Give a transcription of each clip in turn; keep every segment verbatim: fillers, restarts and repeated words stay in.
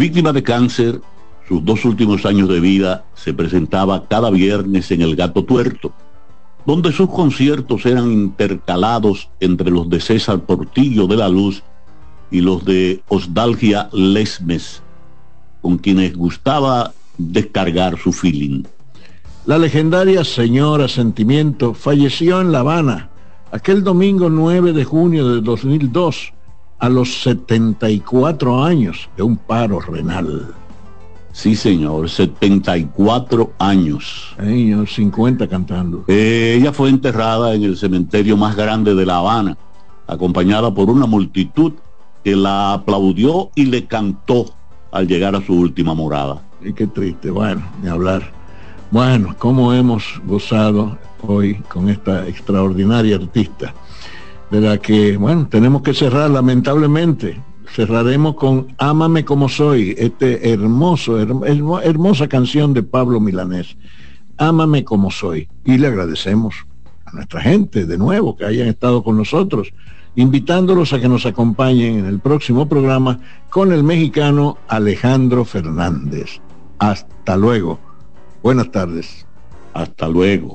Víctima de cáncer, sus dos últimos años de vida se presentaba cada viernes en el Gato Tuerto, donde sus conciertos eran intercalados entre los de César Portillo de la Luz y los de Osdalgia Lesmes, con quienes gustaba descargar su feeling. La legendaria señora Sentimiento falleció en La Habana aquel domingo nueve de junio de dos mil dos a los setenta y cuatro años de un paro renal. Sí, señor, setenta y cuatro años. Señor, cincuenta cantando. Eh, ella fue enterrada en el cementerio más grande de La Habana, acompañada por una multitud que la aplaudió y le cantó al llegar a su última morada. Y qué triste, bueno, ni hablar. Bueno, cómo hemos gozado hoy con esta extraordinaria artista, de la que, bueno, tenemos que cerrar lamentablemente. Cerraremos con Ámame como soy, este hermoso, hermo, hermosa canción de Pablo Milanés, Ámame como soy. Y le agradecemos a nuestra gente de nuevo que hayan estado con nosotros, invitándolos a que nos acompañen en el próximo programa con el mexicano Alejandro Fernández. Hasta luego. Buenas tardes. Hasta luego.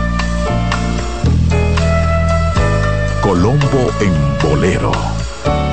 Colombo en Bolero.